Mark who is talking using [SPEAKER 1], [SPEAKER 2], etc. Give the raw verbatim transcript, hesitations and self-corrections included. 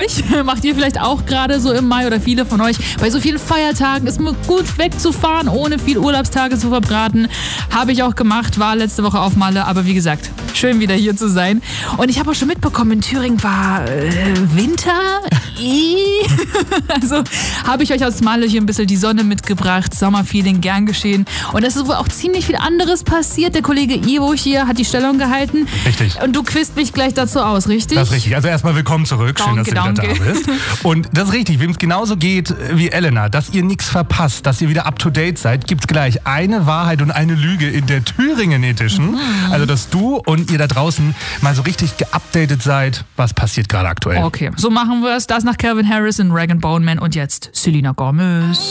[SPEAKER 1] euch? Macht ihr vielleicht auch gerade so im Mai oder viele von euch? Bei so vielen Feiertagen ist mir gut wegzufahren, ohne viel Urlaubstage zu verbraten. Habe ich auch gemacht, war letzte Woche auf Malle, aber wie gesagt, schön wieder hier zu sein. Und ich habe auch schon mitbekommen, in Thüringen war äh, Winter. Also habe ich euch aus Malle hier ein bisschen die Sonne mitgebracht, Sommerfeeling, gern geschehen. Und es ist wohl auch ziemlich viel anderes passiert. Der Kollege Ivo hier hat die Stellung gehalten.
[SPEAKER 2] Richtig.
[SPEAKER 1] Und du quizst mich gleich dazu aus, richtig?
[SPEAKER 2] Das ist richtig. Also erstmal willkommen zurück. Schön,
[SPEAKER 1] Danke,
[SPEAKER 2] dass du wieder
[SPEAKER 1] danke.
[SPEAKER 2] da bist. Und das ist richtig, wem es genauso geht wie Elena, dass ihr nichts verpasst, dass ihr wieder up to date seid, gibt's gleich eine Wahrheit und eine Lüge in der Thüringen Edition. Mhm. Also dass du und ihr da draußen mal so richtig geupdatet seid, was passiert gerade aktuell.
[SPEAKER 1] Okay, so machen wir es. Das nach Calvin Harris in Rag and Bone Man und jetzt Selena Gomez.